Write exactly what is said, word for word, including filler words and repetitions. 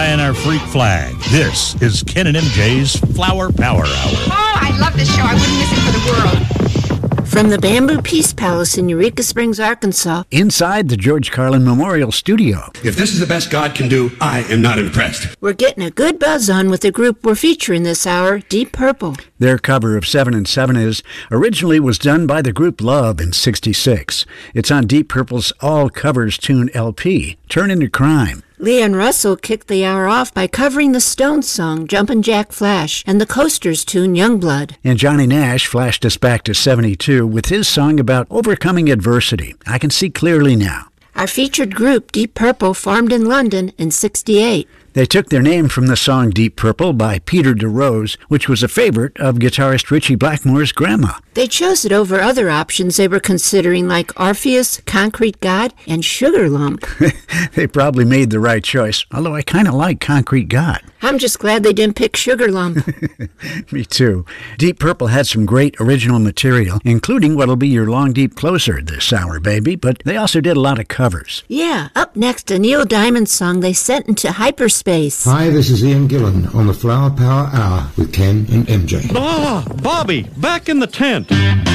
flying our freak flag. This is Ken and M J's Flower Power Hour. Oh, I love this show. I wouldn't miss it for the world. From the Bamboo Peace Palace in Eureka Springs, Arkansas. Inside the George Carlin Memorial Studio. If this is the best God can do, I am not impressed. We're getting a good buzz on with the group we're featuring this hour, Deep Purple. Their cover of Seven and Seven Is originally was done by the group Love in sixty-six. It's on Deep Purple's All Covers Tune L P, Turn Into Crime. Leon Russell kicked the hour off by covering the Stones song Jumpin' Jack Flash and the Coasters tune Youngblood. And Johnny Nash flashed us back to seventy-two with his song about overcoming adversity, I Can See Clearly Now. Our featured group, Deep Purple, formed in London in sixty-eight. They took their name from the song Deep Purple by Peter DeRose, which was a favorite of guitarist Ritchie Blackmore's grandma. They chose it over other options they were considering like Orpheus, Concrete God, and Sugar Lump. They probably made the right choice, although I kind of like Concrete God. I'm just glad they didn't pick Sugar Lump. Me too. Deep Purple had some great original material, including what'll be your long deep closer this hour, baby, but they also did a lot of covers. Yeah, up next, a Neil Diamond song they sent into hyperspace. Hi, this is Ian Gillan on the Flower Power Hour with Ken and M J. Ah, Bobby, back in the tent.